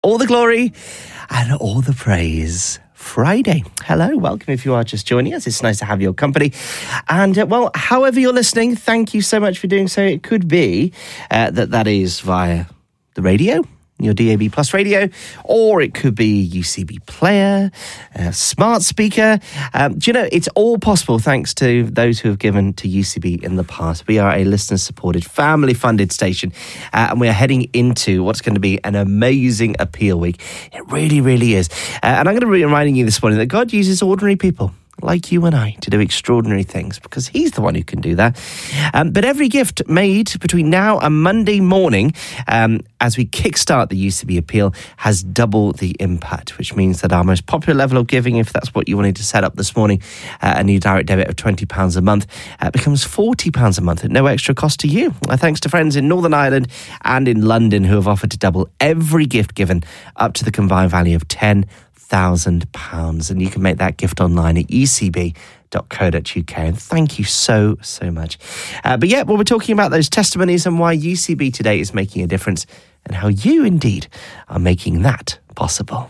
All the glory and all the praise. Friday. Hello, welcome if you are just joining us. It's nice to have your company. And, however you're listening, thank you so much for doing so. It could be that is via the radio, your DAB Plus radio, or it could be UCB player, smart speaker. Do you know, it's all possible thanks to those who have given to UCB in the past. We are a listener-supported, family-funded station, and we are heading into what's going to be an amazing appeal week. It really, really is. And I'm going to be reminding you this morning that God uses ordinary people like you and I to do extraordinary things because he's the one who can do that. But every gift made between now and Monday morning, as we kickstart the UCB appeal, has double the impact, which means that our most popular level of giving, if that's what you wanted to set up this morning, a new direct debit of £20 a month, becomes £40 a month at no extra cost to you. Thanks to friends in Northern Ireland and in London who have offered to double every gift given up to the combined value of £10,000. And you can make that gift online at ucb.co.uk. And thank you so much. We're talking about those testimonies and why UCB today is making a difference and how you indeed are making that possible.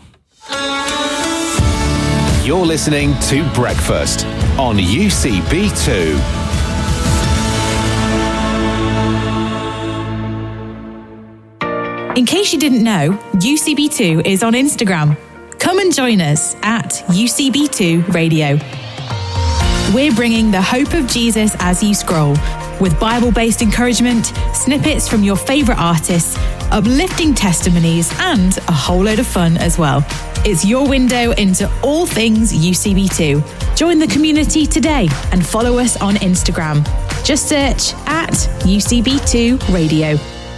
You're listening to Breakfast on UCB2. In case you didn't know, UCB2 is on Instagram. Come and join us at UCB2 Radio. We're bringing the hope of Jesus as you scroll, with Bible-based encouragement, snippets from your favourite artists, uplifting testimonies, and a whole load of fun as well. It's your window into all things UCB2. Join the community today and follow us on Instagram. Just search at UCB2 Radio.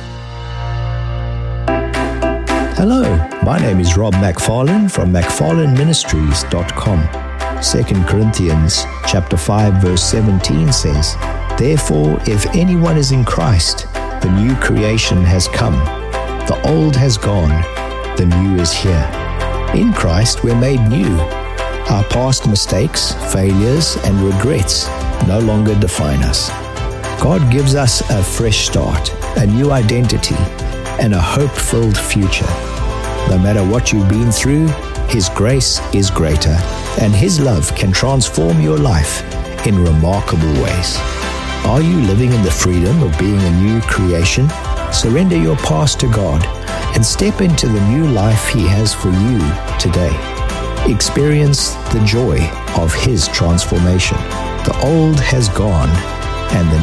Hello, my name is Rob McFarlane from McFarlaneMinistries.com. 2 Corinthians chapter 5 verse 17 says, "Therefore, if anyone is in Christ, the new creation has come. The old has gone, the new is here." In Christ, we're made new. Our past mistakes, failures, and regrets no longer define us. God gives us a fresh start, a new identity, and a hope-filled future. No matter what you've been through, His grace is greater, and His love can transform your life in remarkable ways. Are you living in the freedom of being a new creation? Surrender your past to God and step into the new life He has for you today. Experience the joy of His transformation. The old has gone and the